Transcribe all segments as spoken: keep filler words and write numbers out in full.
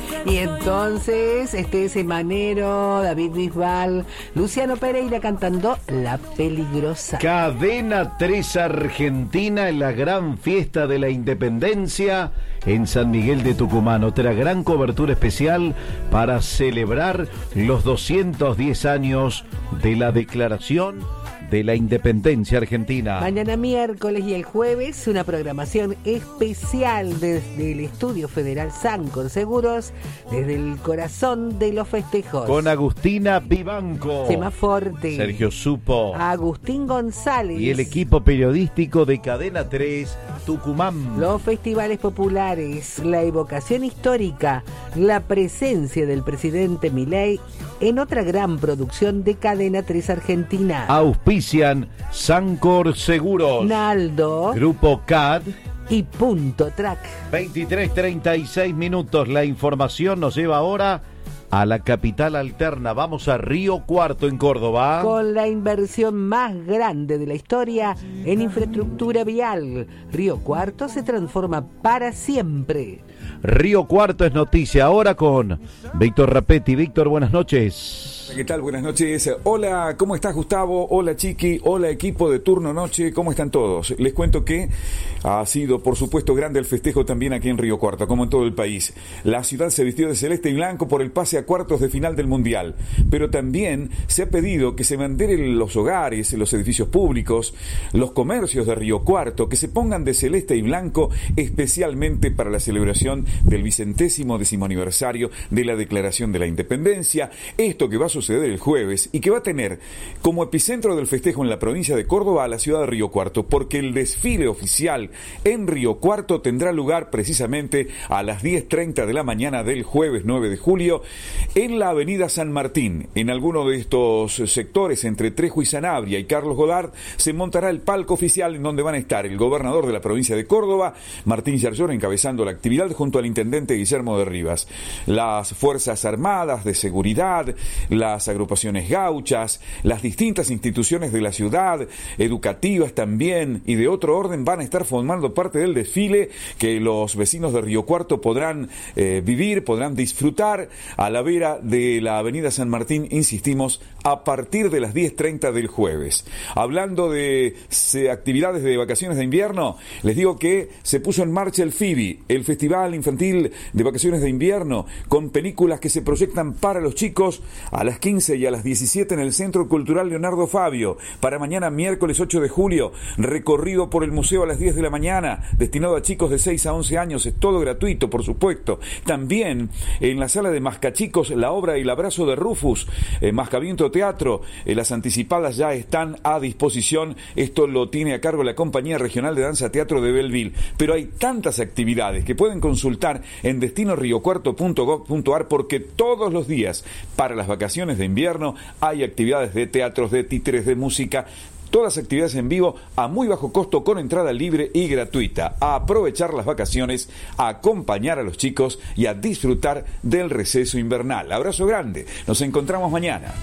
Y entonces, este Semanero, David Bisbal, Luciano Pereira cantando La Peligrosa. Cadena tres Argentina en la gran fiesta de la independencia en San Miguel de Tucumán. Otra gran cobertura especial para celebrar los doscientos diez años de la Declaración de la Independencia Argentina. Mañana miércoles y el jueves una programación especial desde el Estudio Federal Sancor Seguros, desde el corazón de los festejos. Con Agustina Vivanco, Semaforte, Sergio Supo, Agustín González y el equipo periodístico de Cadena tres Tucumán. Los festivales populares, la evocación histórica, la presencia del presidente Milei en otra gran producción de Cadena tres Argentina. Auspician Sancor Seguros, Naldo, Grupo C A D y Punto Track. veintitrés treinta y seis minutos. La información nos lleva ahora a la capital alterna. Vamos a Río Cuarto, en Córdoba. Con la inversión más grande de la historia en infraestructura vial, Río Cuarto se transforma para siempre. Río Cuarto es noticia ahora con Víctor Rapetti. Víctor, buenas noches. ¿Qué tal? Buenas noches. Hola, ¿cómo estás, Gustavo? Hola, Chiqui. Hola, equipo de Turno Noche. ¿Cómo están todos? Les cuento que ha sido, por supuesto, grande el festejo también aquí en Río Cuarto, como en todo el país. La ciudad se vistió de celeste y blanco por el pase a cuartos de final del Mundial. Pero también se ha pedido que se banderen los hogares, los edificios públicos, los comercios de Río Cuarto, que se pongan de celeste y blanco especialmente para la celebración del vicentésimo décimo aniversario de la Declaración de la Independencia. Esto que va a suceder el jueves y que va a tener como epicentro del festejo en la provincia de Córdoba a la ciudad de Río Cuarto, porque el desfile oficial en Río Cuarto tendrá lugar precisamente a las diez treinta de la mañana del jueves nueve de julio en la avenida San Martín. En alguno de estos sectores entre Trejo y Sanabria y Carlos Godard se montará el palco oficial en donde van a estar el gobernador de la provincia de Córdoba, Martín Yarlor, encabezando la actividad junto al intendente Guillermo de Rivas. Las Fuerzas Armadas de Seguridad, las agrupaciones gauchas, las distintas instituciones de la ciudad, educativas también y de otro orden, van a estar formando parte del desfile que los vecinos de Río Cuarto podrán eh, vivir, podrán disfrutar a la vera de la avenida San Martín, insistimos, a partir de las diez treinta del jueves. Hablando de se, actividades de vacaciones de invierno, les digo que se puso en marcha el F I B I, el Festival Infantil de Vacaciones de Invierno, con películas que se proyectan para los chicos a las quince y a las diecisiete en el Centro Cultural Leonardo Fabio. Para mañana, miércoles ocho de julio, recorrido por el museo a las diez de la mañana, destinado a chicos de seis a once años, es todo gratuito, por supuesto. También en la sala de Mascachicos, la obra El Abrazo de Rufus, eh, Mascaviento Teatro, eh, las anticipadas ya están a disposición. Esto lo tiene a cargo la Compañía Regional de Danza Teatro de Belleville. Pero hay tantas actividades que pueden consultar en destino río cuarto punto gob punto ar, porque todos los días, para las vacaciones de invierno, hay actividades de teatros, de títeres, de música, todas actividades en vivo a muy bajo costo, con entrada libre y gratuita. A aprovechar las vacaciones, a acompañar a los chicos y a disfrutar del receso invernal. Abrazo grande, nos encontramos mañana.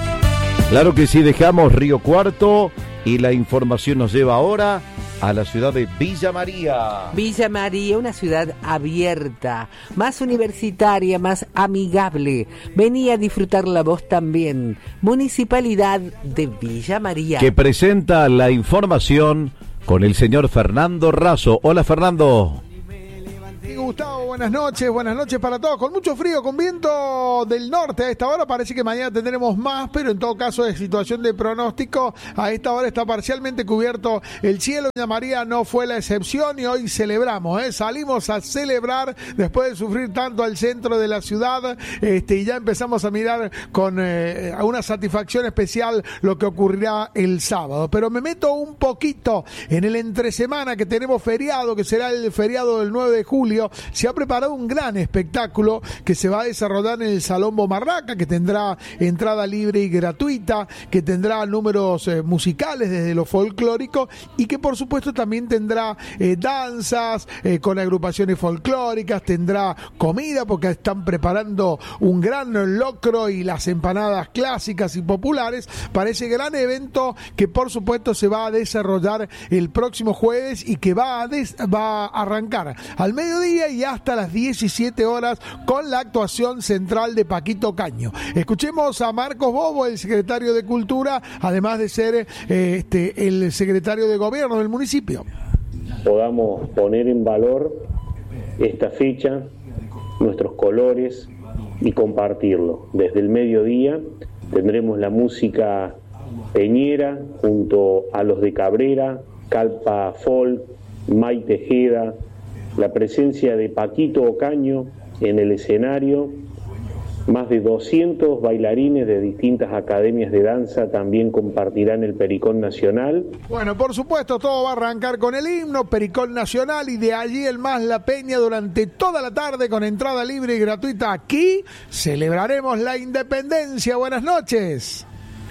Claro que sí, dejamos Río Cuarto y la información nos lleva ahora a la ciudad de Villa María. Villa María, una ciudad abierta, más universitaria, más amigable. Venía a disfrutarla vos también. Municipalidad de Villa María. Que presenta la información con el señor Fernando Razo. Hola, Fernando. Gustavo, buenas noches, buenas noches para todos. Con mucho frío, con viento del norte a esta hora. Parece que mañana tendremos más, pero en todo caso de situación de pronóstico, a esta hora está parcialmente cubierto el cielo. Villa María no fue la excepción y hoy celebramos, ¿eh? Salimos a celebrar después de sufrir tanto al centro de la ciudad, este, y ya empezamos a mirar con eh, una satisfacción especial lo que ocurrirá el sábado. Pero me meto un poquito en el entresemana, que tenemos feriado, que será el feriado del nueve de julio. Se ha preparado un gran espectáculo que se va a desarrollar en el Salón Bomarraca, que tendrá entrada libre y gratuita, que tendrá números eh, musicales desde lo folclórico, y que por supuesto también tendrá eh, danzas eh, con agrupaciones folclóricas, tendrá comida porque están preparando un gran locro y las empanadas clásicas y populares para ese gran evento que por supuesto se va a desarrollar el próximo jueves y que va a, des- va a arrancar al mediodía mediodía y hasta las diecisiete horas con la actuación central de Paquito Caño. Escuchemos a Marcos Bobo, el secretario de Cultura, además de ser eh, este, el secretario de Gobierno del municipio. Podamos poner en valor esta fecha, nuestros colores y compartirlo. Desde el mediodía tendremos la música peñera junto a los de Cabrera, Calpa Folk, May Tejeda, la presencia de Paquito Ocaño en el escenario, más de doscientos bailarines de distintas academias de danza también compartirán el Pericón Nacional. Bueno, por supuesto, todo va a arrancar con el himno, Pericón Nacional, y de allí el Más La Peña durante toda la tarde con entrada libre y gratuita. Aquí celebraremos la independencia. Buenas noches.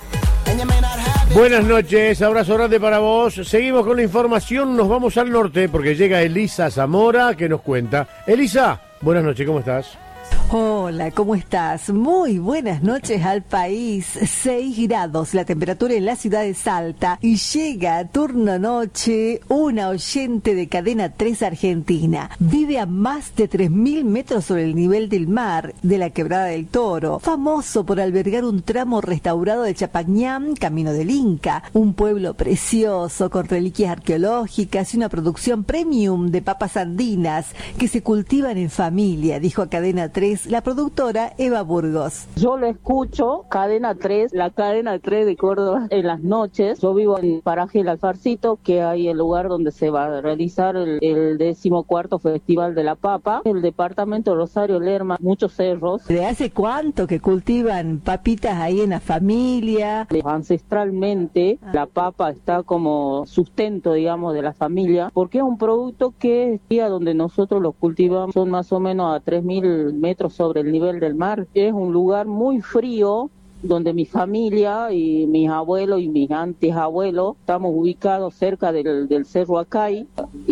Buenas noches, abrazo grande para vos. Seguimos con la información, nos vamos al norte porque llega Elisa Zamora que nos cuenta. Elisa, buenas noches, ¿cómo estás? Hola, ¿cómo estás? Muy buenas noches al país. seis grados la temperatura en la ciudad de Salta y llega a turno noche una oyente de Cadena tres Argentina. Vive a más de tres mil metros sobre el nivel del mar de la Quebrada del Toro, famoso por albergar un tramo restaurado de Chapañán, Camino del Inca, un pueblo precioso con reliquias arqueológicas y una producción premium de papas andinas que se cultivan en familia, dijo a Cadena tres la productora Eva Burgos. Yo lo escucho, Cadena tres, la Cadena tres de Córdoba en las noches. Yo vivo en Paraje El Alfarcito, que hay el lugar donde se va a realizar el, el decimocuarto Festival de la Papa. El departamento Rosario Lerma, muchos cerros. ¿De hace cuánto que cultivan papitas ahí en la familia? Ancestralmente, la papa está como sustento, digamos, de la familia, porque es un producto que es donde nosotros lo cultivamos, son más o menos a tres mil metros sobre el nivel del mar. Es un lugar muy frío donde mi familia y mis abuelos y mis anteabuelos estamos ubicados cerca del, del Cerro Acay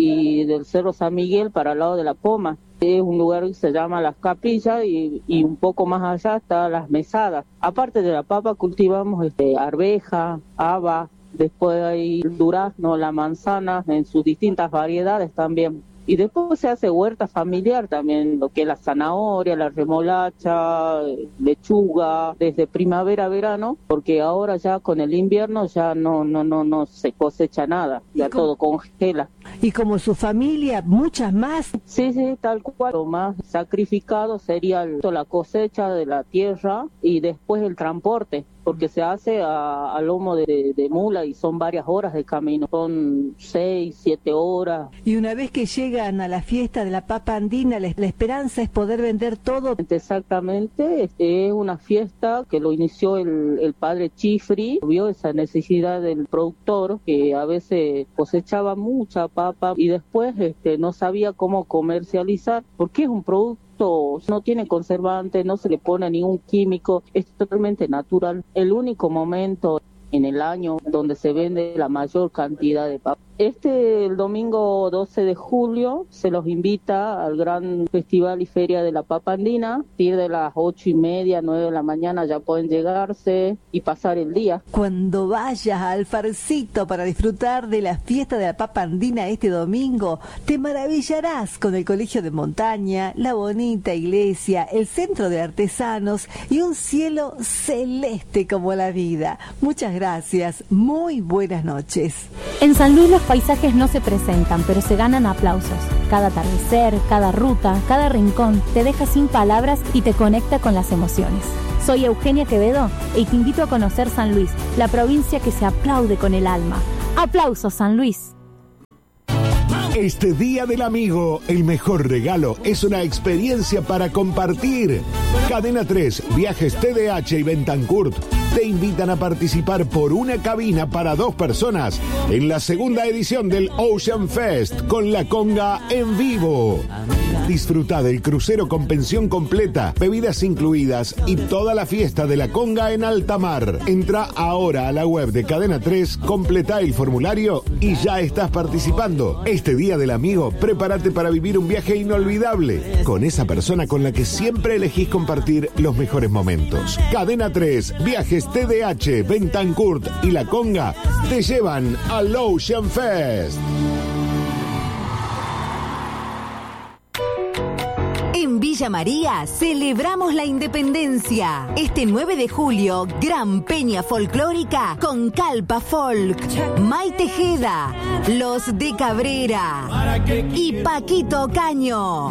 y del Cerro San Miguel para el lado de la Poma. Es un lugar que se llama Las Capillas y, y un poco más allá está Las Mesadas. Aparte de la papa cultivamos este, arveja, haba, después hay durazno, la manzana en sus distintas variedades también. Y después se hace huerta familiar también, lo que es la zanahoria, la remolacha, lechuga, desde primavera a verano, porque ahora ya con el invierno ya no no no no se cosecha nada, ya todo congela. Y como su familia, muchas más. Sí, sí, tal cual. Lo más sacrificado sería el, la cosecha de la tierra y después el transporte, porque se hace a, a lomo de, de mula y son varias horas de camino, son seis, siete horas. Y una vez que llegan a la fiesta de la papa andina, la, la esperanza es poder vender todo. Exactamente, es una fiesta que lo inició el, el padre Chifri, vio esa necesidad del productor que a veces cosechaba mucha papa y después este, no sabía cómo comercializar, porque es un producto, no tiene conservante, no se le pone ningún químico, es totalmente natural. El único momento en el año donde se vende la mayor cantidad de papa. Este, el domingo doce de julio, se los invita al gran festival y feria de la papa andina. A partir de las ocho y media, nueve de la mañana ya pueden llegarse y pasar el día. Cuando vayas al Farcito para disfrutar de la fiesta de la papa andina este domingo, te maravillarás con el colegio de montaña, la bonita iglesia, el centro de artesanos y un cielo celeste como la vida. Muchas gracias, muy buenas noches. En San Luis los paisajes no se presentan, pero se ganan aplausos. Cada atardecer, cada ruta, cada rincón te deja sin palabras y te conecta con las emociones. Soy Eugenia Quevedo y te invito a conocer San Luis, la provincia que se aplaude con el alma. ¡Aplausos, San Luis! Este Día del Amigo, el mejor regalo es una experiencia para compartir. Cadena tres, Viajes T D H y Bentancurt te invitan a participar por una cabina para dos personas en la segunda edición del Ocean Fest con la conga en vivo. Disfruta del crucero con pensión completa, bebidas incluidas y toda la fiesta de la conga en alta mar. Entra ahora a la web de Cadena tres, completa el formulario y ya estás participando. Este Día del Amigo, prepárate para vivir un viaje inolvidable con esa persona con la que siempre elegís compartir los mejores momentos. Cadena tres, Viajes T D H, Bentancurt y la conga te llevan al Ocean Fest. Villa María celebramos la independencia. Este nueve de julio, gran peña folclórica con Calpa Folk, May Tejeda, Los de Cabrera y Paquito Caño.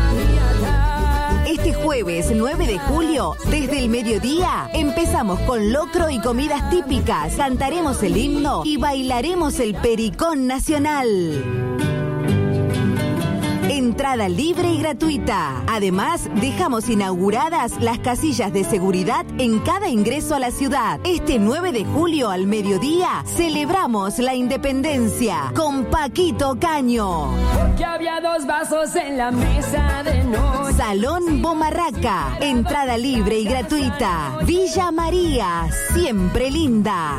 Este jueves nueve de julio, desde el mediodía, empezamos con locro y comidas típicas, cantaremos el himno y bailaremos el pericón nacional. Entrada libre y gratuita. Además, dejamos inauguradas las casillas de seguridad en cada ingreso a la ciudad. Este nueve de julio al mediodía, celebramos la independencia con Paquito Caño. Porque había dos vasos en la mesa de noche. Salón Bomarraca. Entrada libre y gratuita. Villa María, siempre linda.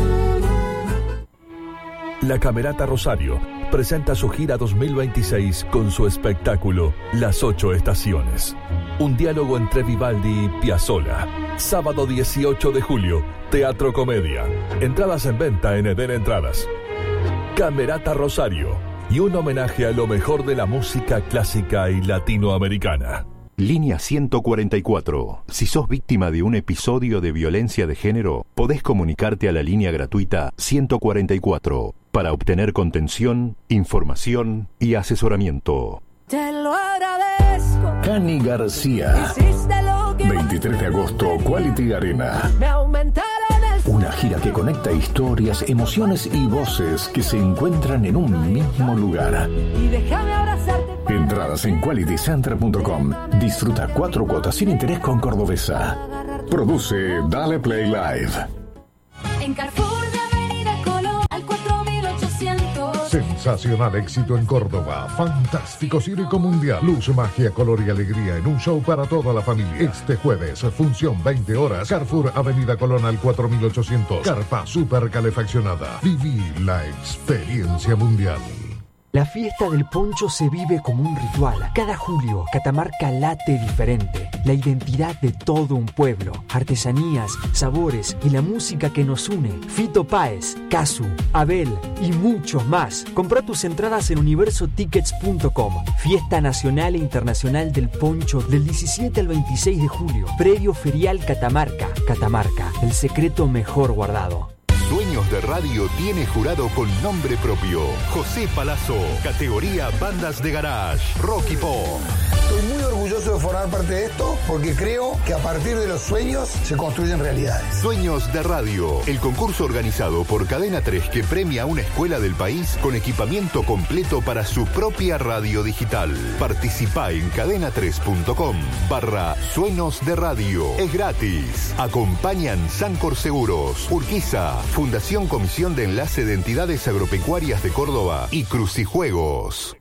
La Camerata Rosario presenta su gira dos mil veintiséis con su espectáculo Las Ocho Estaciones. Un diálogo entre Vivaldi y Piazzolla. Sábado dieciocho de julio, Teatro Comedia. Entradas en venta en Eden Entradas. Camerata Rosario. Y un homenaje a lo mejor de la música clásica y latinoamericana. Línea ciento cuarenta y cuatro. Si sos víctima de un episodio de violencia de género, podés comunicarte a la línea gratuita ciento cuarenta y cuatro para obtener contención, información y asesoramiento. Te lo agradezco. Cani García. veintitrés de agosto, Quality Arena. Me aumentaron el... Una gira que conecta historias, emociones y voces que se encuentran en un mismo lugar. Y déjame abrazarte. Entradas en quality center punto com. Disfruta cuatro cuotas sin interés con Cordobesa. Produce Dale Play Live. En Carrefour de Avenida Colón al cuatro mil ochocientos. Sensacional éxito en Córdoba. Fantástico circo mundial. Luz, magia, color y alegría en un show para toda la familia. Este jueves, función veinte horas. Carrefour Avenida Colón al cuatro mil ochocientos. Carpa super calefaccionada. Viví la experiencia mundial. La fiesta del poncho se vive como un ritual. Cada julio, Catamarca late diferente. La identidad de todo un pueblo. Artesanías, sabores y la música que nos une. Fito Páez, Casu, Abel y muchos más. Compra tus entradas en universo tickets punto com. Fiesta Nacional e Internacional del Poncho del diecisiete al veintiséis de julio. Predio Ferial Catamarca. Catamarca, el secreto mejor guardado. Sueños de Radio tiene jurado con nombre propio. José Palazzo, categoría Bandas de Garage, Rock y Pop. Estoy muy orgulloso de formar parte de esto porque creo que a partir de los sueños se construyen realidades. Sueños de Radio, el concurso organizado por Cadena tres que premia a una escuela del país con equipamiento completo para su propia radio digital. Participá en cadena tres punto com barra Sueños de Radio. Es gratis. Acompañan Sancor Seguros, Urquiza, Fundación Comisión de Enlace de Entidades Agropecuarias de Córdoba y Crucijuegos.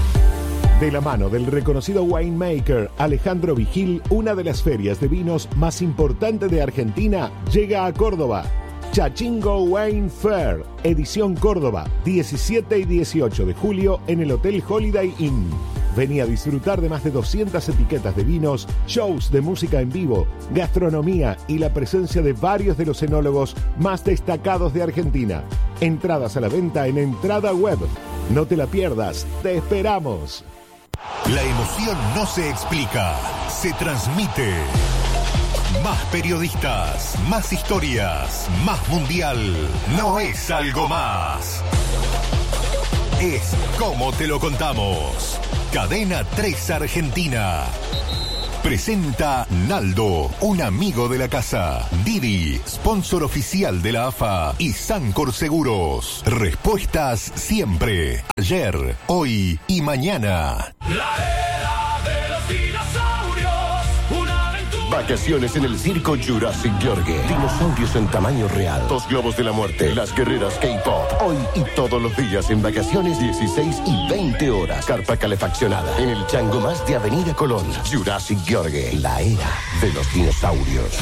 De la mano del reconocido winemaker Alejandro Vigil, una de las ferias de vinos más importantes de Argentina llega a Córdoba. Chachingo Wine Fair, edición Córdoba, diecisiete y dieciocho de julio en el Hotel Holiday Inn. Vení a disfrutar de más de doscientas etiquetas de vinos, shows de música en vivo, gastronomía y la presencia de varios de los enólogos más destacados de Argentina. Entradas a la venta en Entrada Web. No te la pierdas, te esperamos. La emoción no se explica, se transmite. Más periodistas, más historias, más mundial. No es algo más. Es como te lo contamos. Cadena tres Argentina. Presenta Naldo, un amigo de la casa. Didi, sponsor oficial de la A F A. Y Sancor Seguros. Respuestas siempre. Ayer, hoy y mañana. La era de los dinosaurios. Una aventura. Vacaciones en el circo Jurassic Yorgue. Dinosaurios en tamaño real. Dos globos de la muerte. Las guerreras K-pop. Hoy y todos los días en vacaciones, dieciséis y veinte horas. Carpa calefaccionada. En el Chango Más de Avenida Colón. Jurassic Yorgue. La era de los dinosaurios.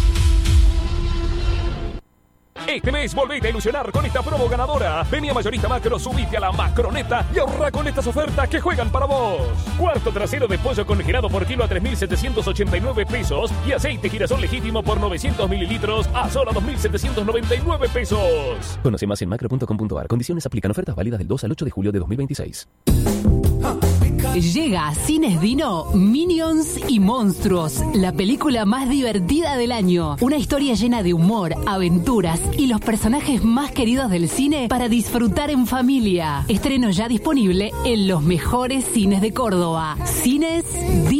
Este mes volvete a ilusionar con esta promo ganadora. Vení a Mayorista Macro, subite a la Macroneta y ahorra con estas ofertas que juegan para vos. Cuarto trasero de pollo congelado por kilo a tres mil setecientos ochenta y nueve pesos y aceite girasol legítimo por novecientos mililitros a solo dos mil setecientos noventa y nueve pesos. Conoce más en macro punto com punto ar. Condiciones aplican. Ofertas válidas del dos al ocho de julio de dos mil veintiséis. Llega a Cines Dino Minions y Monstruos, la película más divertida del año. Una historia llena de humor, aventuras y los personajes más queridos del cine para disfrutar en familia. Estreno ya disponible en los mejores cines de Córdoba. Cines Dino.